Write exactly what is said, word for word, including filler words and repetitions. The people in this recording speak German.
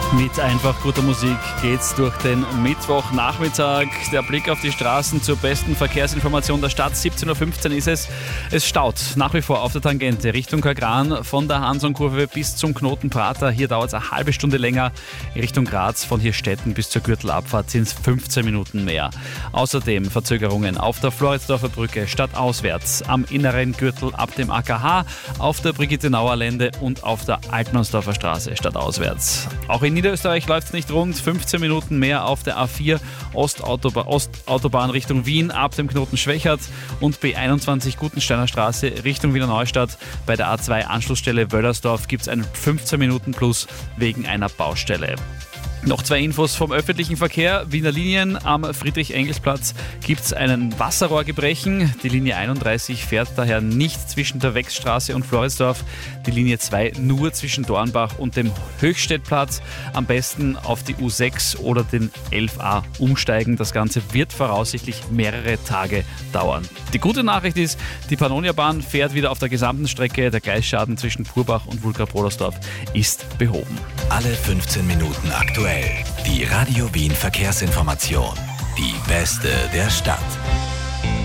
Mit einfach guter Musik geht's durch den Mittwochnachmittag. Der Blick auf die Straßen zur besten Verkehrsinformation der Stadt. siebzehn Uhr fünfzehn ist es. Es staut nach wie vor auf der Tangente Richtung Kagran von der Hansonkurve bis zum Knoten Prater. Hier dauert es eine halbe Stunde länger. Richtung Graz von Hirstetten bis zur Gürtelabfahrt sind es fünfzehn Minuten mehr. Außerdem Verzögerungen auf der Floridsdorfer Brücke stadtauswärts, am inneren Gürtel ab dem A K H, auf der Brigitte-Nauer-Lände und auf der Altmannsdorfer Straße stadtauswärts. Auch in Niederösterreich läuft es nicht rund. fünfzehn Minuten mehr auf der A vier Ostautobahn, Ostautobahn Richtung Wien ab dem Knoten Schwächert und B einundzwanzig Gutensteiner Straße Richtung Wiener Neustadt. Bei der A zwei Anschlussstelle Wöllersdorf gibt es einen fünfzehn Minuten plus wegen einer Baustelle. Noch zwei Infos vom öffentlichen Verkehr. Wiener Linien am Friedrich-Engels-Platz gibt es einen Wasserrohrgebrechen. Die Linie einunddreißig fährt daher nicht zwischen der Wechsstraße und Floridsdorf. Die Linie zwei nur zwischen Dornbach und dem Höchstädtplatz. Am besten auf die U sechs oder den elf a umsteigen. Das Ganze wird voraussichtlich mehrere Tage dauern. Die gute Nachricht ist, die Pannonia-Bahn fährt wieder auf der gesamten Strecke. Der Gleisschaden zwischen Purbach und Wulka-Brodersdorf ist behoben. Alle fünfzehn Minuten aktuell. Die Radio Wien Verkehrsinformation. Die beste der Stadt.